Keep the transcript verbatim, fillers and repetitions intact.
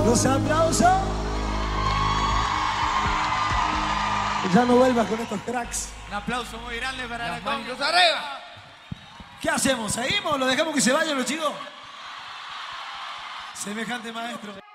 Los aplausos. Ya no vuelvas con estos cracks. Un aplauso muy grande para Las la manitos conga. arriba. ¿Qué hacemos? ¿Seguimos? ¿Lo dejamos que se vayan los chicos? Semejante maestro.